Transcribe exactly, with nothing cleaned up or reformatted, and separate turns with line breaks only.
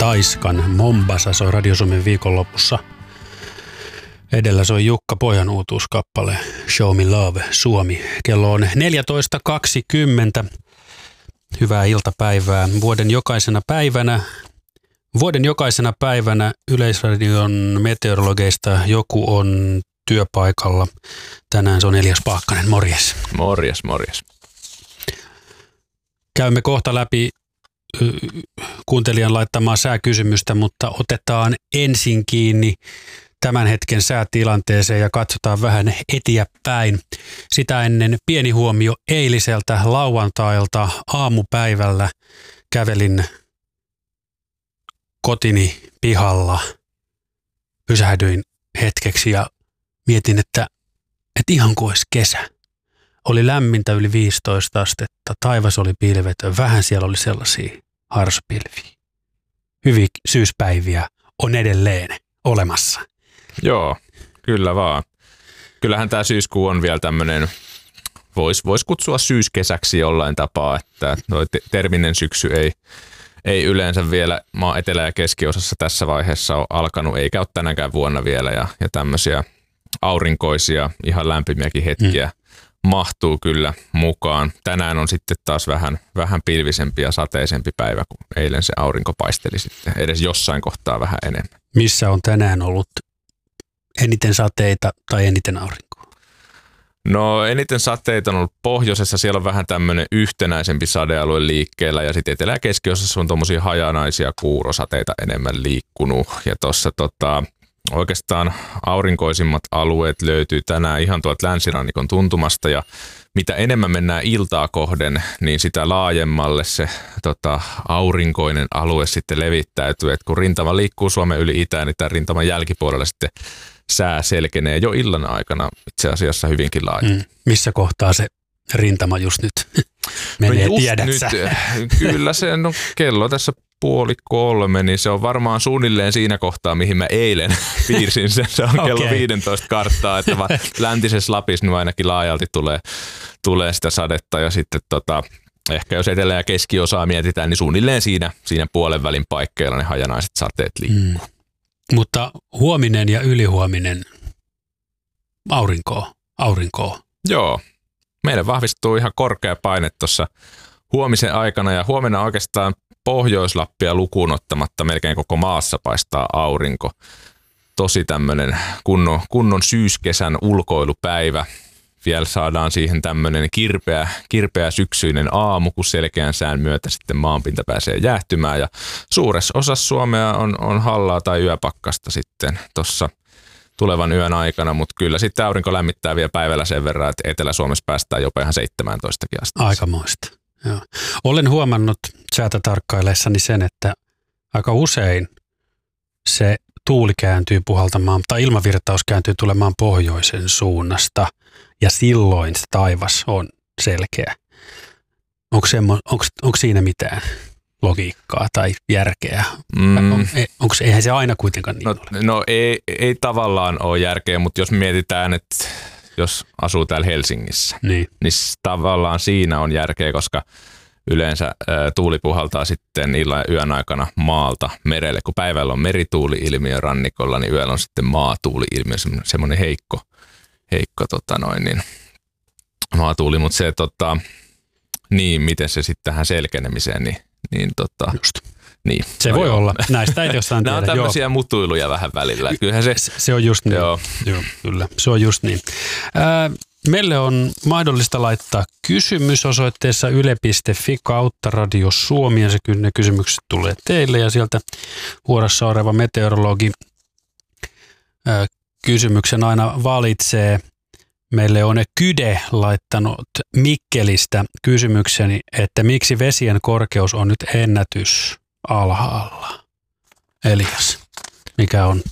Taiskan Mombasa soi Radio Suomen viikonlopussa. Edellä soi Jukka Pojan uutuuskappale Show Me Love Suomi. Kello on neljätoista kaksikymmentä. Hyvää iltapäivää. Vuoden jokaisena päivänä, vuoden jokaisena päivänä Yleisradion meteorologeista joku on työpaikalla. Tänään se on Elias Paakkanen. Morjes.
Morjes, morjes.
Käymme kohta läpi kuuntelijan laittamaa sääkysymystä, mutta otetaan ensin kiinni tämän hetken säätilanteeseen ja katsotaan vähän eteenpäin. Sitä ennen pieni huomio eiliseltä lauantailta aamupäivällä kävelin kotini pihalla. Pysähdyin hetkeksi ja mietin, että, että ihan kuin olisi kesä. Oli lämmintä yli viisitoista astetta, taivas oli pilvetön, vähän siellä oli sellaisia harsopilviä. Hyviä syyspäiviä on edelleen olemassa.
Joo, kyllä vaan. Kyllähän tämä syyskuu on vielä tämmöinen, voisi vois kutsua syyskesäksi jollain tapaa, että toi terminen syksy ei, ei yleensä vielä maan etelä- ja keskiosassa tässä vaiheessa ole alkanut, eikä ole tänäkään vuonna vielä, ja, ja tämmöisiä aurinkoisia, ihan lämpimiäkin hetkiä mm. mahtuu kyllä mukaan. Tänään on sitten taas vähän, vähän pilvisempi ja sateisempi päivä, kun eilen se aurinko paisteli sitten edes jossain kohtaa vähän enemmän.
Missä on tänään ollut eniten sateita tai eniten aurinkoa?
No eniten sateita on ollut pohjoisessa, siellä on vähän tämmöinen yhtenäisempi sadealue liikkeellä ja sitten etelä- ja keskiosassa on tommosia hajanaisia kuurosateita enemmän liikkunut ja tuossa tota, oikeastaan aurinkoisimmat alueet löytyy tänään ihan tuolta länsirannikon tuntumasta ja mitä enemmän mennään iltaa kohden, niin sitä laajemmalle se tota, aurinkoinen alue sitten levittäytyy. Et kun rintama liikkuu Suomen yli itään, niin tämän rintaman jälkipuolella sitten sää selkenee jo illan aikana itse asiassa hyvinkin laajalti. Mm.
Missä kohtaa se rintama just nyt menee, no tiedätkö
nyt, kyllä se, no kello tässä puoli kolme, niin se on varmaan suunnilleen siinä kohtaa, mihin mä eilen piirsin sen. Se on kello okay. viisitoista karttaa, että läntisessä Lapissa nyt ainakin laajalti tulee, tulee sitä sadetta ja sitten tota, ehkä jos etelä- ja keskiosaa mietitään, niin suunnilleen siinä, siinä puolen välin paikkeilla ne hajanaiset sateet liikkuu. Mm.
Mutta huominen ja ylihuominen aurinkoa, aurinkoa.
Joo, meille vahvistuu ihan korkea paine tuossa huomisen aikana ja huomenna oikeastaan Pohjois-Lappia lukuun ottamatta melkein koko maassa paistaa aurinko. Tosi tämmöinen kunnon, kunnon syyskesän ulkoilupäivä. Vielä saadaan siihen tämmöinen kirpeä, kirpeä syksyinen aamu, kun selkeän sään myötä sitten maanpinta pääsee jäähtymään. Ja suuressa osassa Suomea on, on hallaa tai yöpakkasta sitten tuossa tulevan yön aikana, mutta kyllä sitten aurinko lämmittää vielä päivällä sen verran, että Etelä-Suomessa päästään jopa ihan seitsemääntoistakin asti.
Aikamoista. Joo. Olen huomannut säätä tarkkaillessani sen, että aika usein se tuuli kääntyy puhaltamaan, tai ilmavirtaus kääntyy tulemaan pohjoisen suunnasta, ja silloin se taivas on selkeä. Onko, semmo, onko, onko siinä mitään logiikkaa tai järkeä? Mm. On, onko, eihän se aina kuitenkaan niin
no,
ole?
No ei, ei tavallaan ole järkeä, mutta jos mietitään, että jos asuu täällä Helsingissä, niin, niin tavallaan siinä on järkeä, koska yleensä ä, tuuli puhaltaa sitten illan ja yön aikana maalta merelle. Kun päivällä on merituuli-ilmiö rannikolla, niin yöllä on sitten maatuuli-ilmiö, semmoinen heikko, heikko tota noin, niin, maatuuli. Mutta se, tota, niin miten se sitten tähän selkenemiseen, niin, niin tota...
Just.
Niin.
Se no voi joo. olla. Näistä ei jossain tiedä.
Nämä on tämmöisiä joo. mutuiluja vähän välillä. Kyllähän se...
se on just niin. Joo. Joo, kyllä. Se on just niin. Ää, meille on mahdollista laittaa kysymys osoitteessa yle piste fi kautta Radio Suomi. Ja se, ne kysymykset tulee teille ja sieltä vuorossa oleva meteorologi ää, kysymyksen aina valitsee. Meille on Kyde laittanut Mikkelistä kysymykseni, että miksi vesien korkeus on nyt ennätys alhaalla. Elias, mikä on